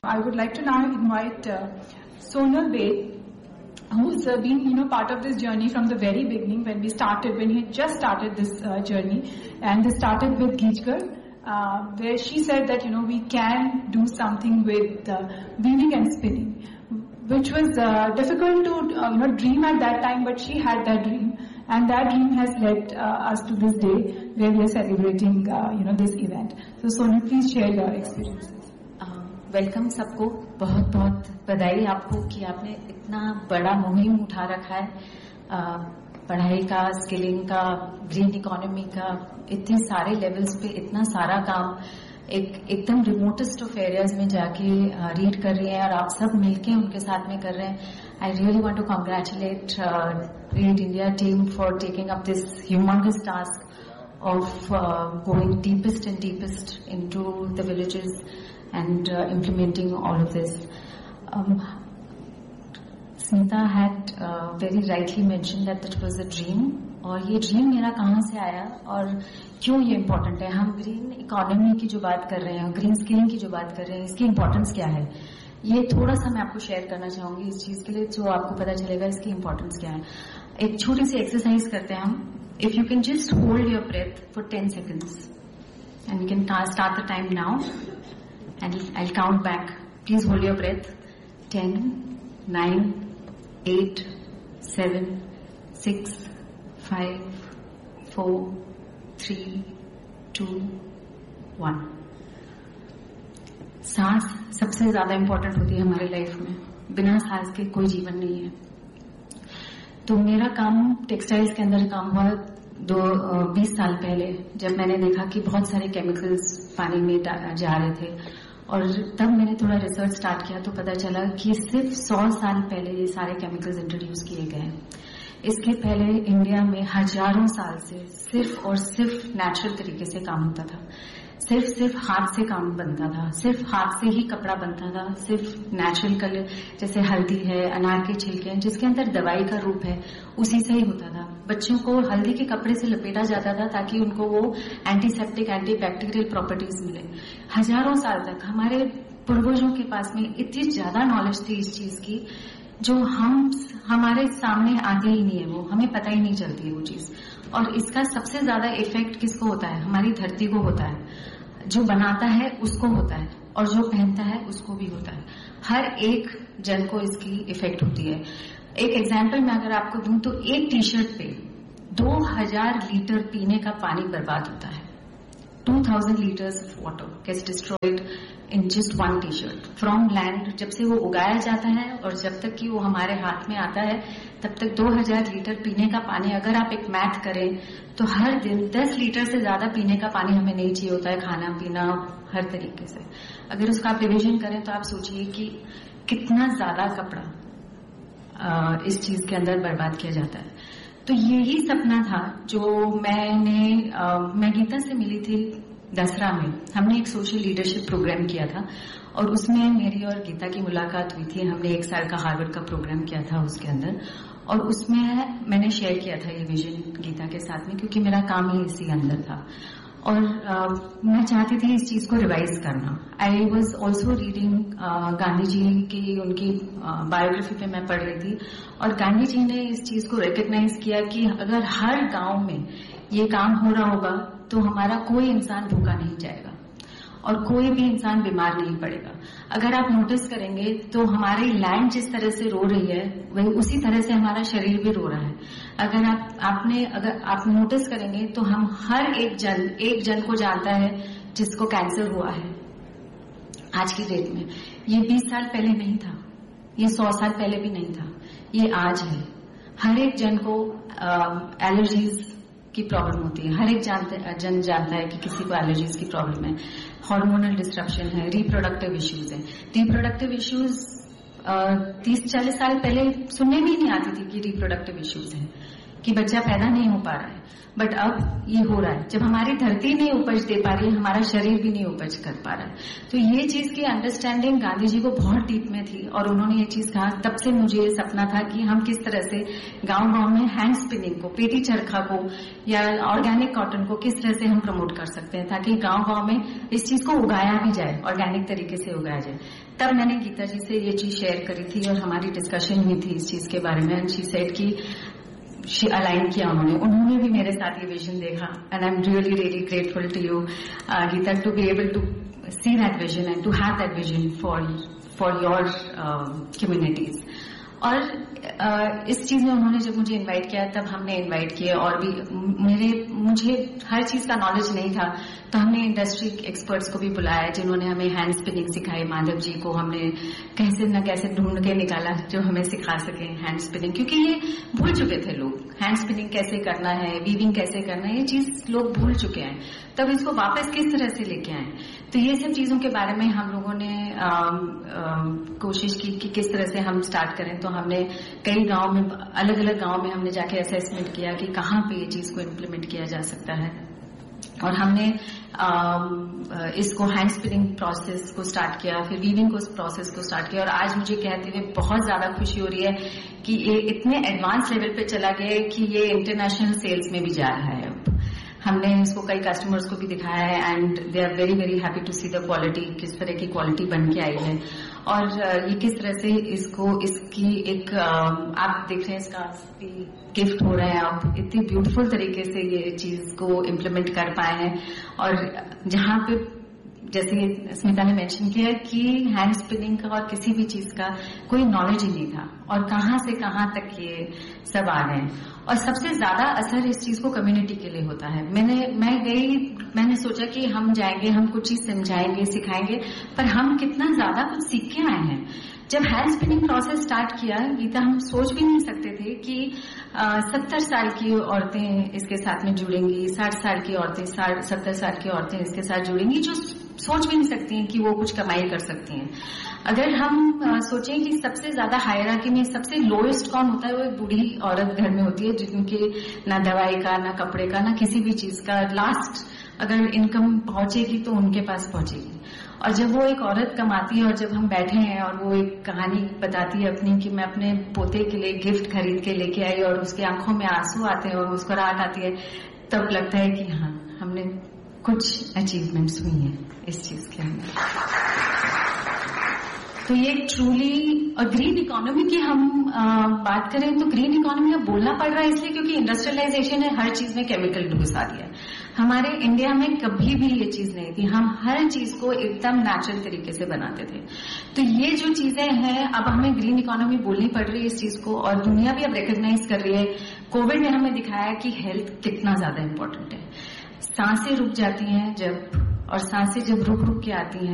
I would like to now invite Sonal Bed, who's been, part of this journey from the very beginning when we had just started this journey, and this started with Geechgar, where she said that, we can do something with weaving and spinning, which was difficult to, dream at that time, but she had that dream, and that dream has led us to this day where we are celebrating, this event. So Sonal, please share your experiences. Welcome सबको, बहुत बहुत बधाई आपको कि आपने इतना बड़ा मुहिम उठा रखा है, पढ़ाई का, स्किलिंग का, ग्रीन इकोनॉमी का, इतने सारे लेवल्स पे इतना सारा काम एकदम रिमोटेस्ट ऑफ एरियाज में जाके रीड कर रही हैं और आप सब मिलके उनके साथ में कर रहे हैं. I really want to congratulate read India team for taking up this humongous task of going deepest and deepest into the villages and implementing all of this. Smita had very rightly mentioned that it was a dream, और ये dream मेरा कहाँ से आया और क्यों ये important है. हम ग्रीन इकोनॉमी की जो बात कर रहे हैं, ग्रीन स्किलिंग की जो बात कर रहे हैं, इसकी इम्पोर्टेंस क्या है, ये थोड़ा सा मैं आपको शेयर करना चाहूंगी इस चीज के लिए, जो आपको पता चलेगा इसकी इम्पोर्टेंस क्या है. एक छोटी सी एक्सरसाइज करते हैं हम. If you can just hold your breath for 10 seconds, and you can start the time now, and I'll count back. Please hold your breath. 10, 9, 8, 7, 6, 5, 4, 3, 2, 1. सांस सबसे ज्यादा इम्पोर्टेंट होती है हमारी लाइफ में. बिना सांस के कोई जीवन नहीं है. तो मेरा काम टेक्सटाइल्स के अंदर काम हुआ 20 साल पहले, जब मैंने देखा कि बहुत सारे केमिकल्स पानी में जा रहे थे, और तब मैंने थोड़ा रिसर्च स्टार्ट किया तो पता चला कि सिर्फ 100 साल पहले ये सारे केमिकल्स इंट्रोड्यूस किए गए हैं. इसके पहले इंडिया में हजारों साल से सिर्फ और सिर्फ नेचुरल तरीके से काम होता था. सिर्फ हाथ से काम बनता था, सिर्फ हाथ से ही कपड़ा बनता था, सिर्फ नेचुरल कलर जैसे हल्दी है, अनार के छिलके हैं, जिसके अंदर दवाई का रूप है, उसी से ही होता था. बच्चों को हल्दी के कपड़े से लपेटा जाता था ताकि उनको वो एंटीसेप्टिक, एंटीबैक्टीरियल प्रॉपर्टीज मिले. हजारों साल तक हमारे पूर्वजों के पास में इतनी ज्यादा नॉलेज थी इस चीज की, जो हमारे सामने आती ही नहीं है, वो हमें पता ही नहीं चलती है वो चीज. और इसका सबसे ज्यादा इफेक्ट किसको होता है? हमारी धरती को होता है. जो बनाता है उसको होता है, और जो पहनता है उसको भी होता है. हर एक जन को इसकी इफेक्ट होती है. एक एग्जाम्पल मैं अगर आपको दूं तो एक टी शर्ट पे 2000 लीटर पीने का पानी बर्बाद होता है. 2000 liters of water gets destroyed in just one t-shirt from land. जब से वो उगाया जाता है और जब तक कि वो हमारे हाथ में आता है, तब तक 2000 लीटर पीने का पानी, अगर आप एक मैथ करें तो हर दिन 10 लीटर से ज्यादा पीने का पानी हमें नहीं चाहिए होता है, खाना पीना हर तरीके से. अगर उसका आप डिविजन करें तो आप सोचिए कि कितना ज्यादा कपड़ा इस चीज के अंदर बर्बाद किया जाता है. तो यही सपना था जो मैं गीता से मिली थी दसरा में. हमने एक सोशल लीडरशिप प्रोग्राम किया था और उसमें मेरी और गीता की मुलाकात हुई थी. हमने 1 साल का हार्वर्ड का प्रोग्राम किया था उसके अंदर, और उसमें मैंने शेयर किया था ये विजन गीता के साथ में, क्योंकि मेरा काम ही इसी अंदर था. और मैं चाहती थी इस चीज को रिवाइज करना. I was also reading Gandhi ji की, उनकी बायोग्राफी पे मैं पढ़ रही थी, और गांधी जी ने इस चीज को रिकग्नाइज किया कि अगर हर गांव में ये काम हो रहा होगा तो हमारा कोई इंसान भूखा नहीं जाएगा और कोई भी इंसान बीमार नहीं पड़ेगा. अगर आप नोटिस करेंगे तो हमारी लैंड जिस तरह से रो रही है, वही उसी तरह से हमारा शरीर भी रो रहा है. अगर आप नोटिस करेंगे तो हम हर एक जन को जानता है जिसको कैंसर हुआ है आज की डेट में. ये 20 साल पहले नहीं था, ये 100 साल पहले भी नहीं था, ये आज है. हर एक जन को एलर्जीज की प्रॉब्लम होती है. हर एक जन जानता है कि किसी को एलर्जीज की प्रॉब्लम है, हार्मोनल डिस्ट्रप्शन है, रिप्रोडक्टिव इश्यूज है. रिप्रोडक्टिव इश्यूज 30-40 साल पहले सुनने भी नहीं आती थी कि रिप्रोडक्टिव इश्यूज हैं. कि बच्चा पैदा नहीं हो पा रहा है, बट अब ये हो रहा है। जब हमारी धरती नहीं उपज दे पा रही है, हमारा शरीर भी नहीं उपज कर पा रहा है। तो ये चीज की अंडरस्टैंडिंग गांधी जी को बहुत डीप में थी और उन्होंने ये चीज कहा। तब से मुझे ये सपना था कि हम किस तरह से गांव-गांव में हैंड स्पिनिंग को, पेटी चरखा को या ऑर्गेनिक कॉटन को किस तरह से हम प्रमोट कर सकते हैं, ताकि गांव-गांव में इस चीज को उगाया भी जाए, ऑर्गेनिक तरीके से उगाया जाए। तब मैंने गीता जी से ये चीज शेयर करी थी और हमारी डिस्कशन हुई थी इस चीज के बारे में। एंड शी सेड कि अलाइन किया उन्होंने भी मेरे साथ ये विजन देखा। And I am really grateful to you Gita, to be able to see that vision and to have that vision for your communities. और इस चीज में उन्होंने जब मुझे इनवाइट किया, तब हमने इनवाइट किए और भी मुझे हर चीज का नॉलेज नहीं था, तो हमने इंडस्ट्री एक्सपर्ट्स को भी बुलाया जिन्होंने हमें हैंड स्पिनिंग सिखाई। माधव जी को हमने कैसे न कैसे ढूंढ के निकाला जो हमें सिखा सके हैंड स्पिनिंग, क्योंकि ये भूल चुके थे लोग, हैंड स्पिनिंग कैसे करना है, वीविंग कैसे करना है, ये चीज लोग भूल चुके हैं। तब इसको वापस किस तरह से लेके आए, तो ये सब चीजों के बारे में हम लोगों ने कोशिश की कि किस तरह से हम स्टार्ट करें। तो हमने कई गांव में, अलग अलग गांव में हमने जाके असेसमेंट किया कि कहाँ पे ये चीज को इम्प्लीमेंट किया जा सकता है। और हमने इसको हैंड स्पिनिंग प्रोसेस को स्टार्ट किया, फिर वीविंग को प्रोसेस को स्टार्ट किया। और आज मुझे कहते हुए बहुत ज्यादा खुशी हो रही है कि ये इतने एडवांस लेवल पे चला गया है कि ये इंटरनेशनल सेल्स में भी जा रहा है। अब हमने इसको कई कस्टमर्स को भी दिखाया है and they are very happy to see the quality, किस तरह की क्वालिटी बन के आई है। और ये किस तरह से इसकी एक आप देख रहे हैं, इसका गिफ्ट हो रहा है। आप इतनी ब्यूटीफुल तरीके से ये चीज को इम्प्लीमेंट कर पाए हैं। और जहां पे जैसे स्मिता ने मेंशन किया कि हैंड स्पिनिंग का और किसी भी चीज का कोई नॉलेज ही नहीं था और कहां से कहां तक ये सब आ गए। और सबसे ज्यादा असर इस चीज को कम्युनिटी के लिए होता है। मैंने सोचा कि हम जाएंगे, हम कुछ चीज समझाएंगे, सिखाएंगे, पर हम कितना ज्यादा कुछ सीख के आए हैं। जब हैंड स्पिनिंग प्रोसेस स्टार्ट किया गीता, हम सोच भी नहीं सकते थे कि 70 साल की औरतें इसके साथ में जुड़ेंगी, 60 साल की औरतें, 70 साल की औरतें इसके साथ जुड़ेंगी, जो सोच भी नहीं सकती हैं कि वो कुछ कमाई कर सकती हैं। अगर हम सोचें कि सबसे ज्यादा हायरार्की में सबसे लोएस्ट कौन होता है, वो एक बूढ़ी औरत घर में होती है जिनके ना दवाई का, ना कपड़े का, ना किसी भी चीज का लास्ट अगर इनकम पहुंचेगी तो उनके पास पहुंचेगी। और जब वो एक औरत कमाती है और जब हम बैठे हैं और वो एक कहानी बताती है अपनी कि मैं अपने पोते के लिए गिफ्ट खरीद के लेके आई और उसकी आंखों में आंसू आते हैं और मुस्कुराहट आती है, तब लगता है कि हाँ, हमने कुछ अचीवमेंट्स हुई हैं इस चीज के अंदर। तो ये ट्रूली, और ग्रीन इकोनॉमी की हम बात करें तो ग्रीन इकोनॉमी अब बोलना पड़ रहा है इसलिए क्योंकि इंडस्ट्रियलाइजेशन ने हर चीज में केमिकल घुसा दिया है। हमारे इंडिया में कभी भी ये चीज नहीं थी, हम हर चीज को एकदम नेचुरल तरीके से बनाते थे। तो ये जो चीजें हैं, अब हमें ग्रीन इकोनॉमी बोलनी पड़ रही है इस चीज को, और दुनिया भी अब रिकॉग्नाइज कर रही है। कोविड ने हमें दिखाया कि हेल्थ कितना ज्यादा इम्पोर्टेंट है। सांसें रुक जाती हैं जब, और सांसें जब रुक रुक के आती हैं